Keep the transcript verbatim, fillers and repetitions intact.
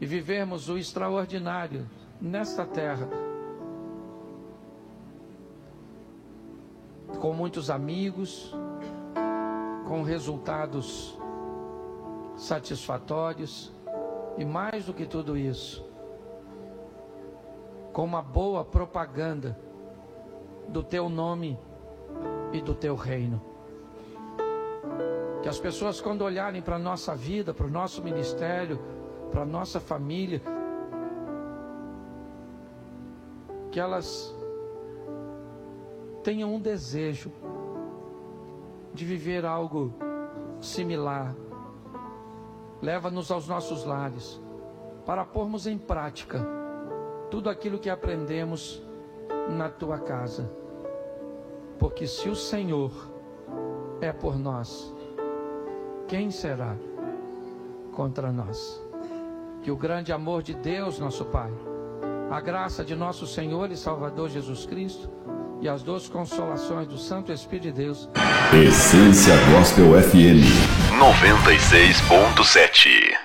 e vivermos o extraordinário nesta terra, com muitos amigos, com resultados satisfatórios e, mais do que tudo isso, com uma boa propaganda do teu nome e do teu reino. Que as pessoas, quando olharem para a nossa vida, para o nosso ministério, para a nossa família, que elas tenham um desejo de viver algo similar. Leva-nos aos nossos lares para pormos em prática tudo aquilo que aprendemos na tua casa. Porque se o Senhor é por nós, quem será contra nós? Que o grande amor de Deus, nosso Pai, a graça de nosso Senhor e Salvador Jesus Cristo e as doces consolações do Santo Espírito de Deus. Essência Gospel F M noventa e seis ponto sete.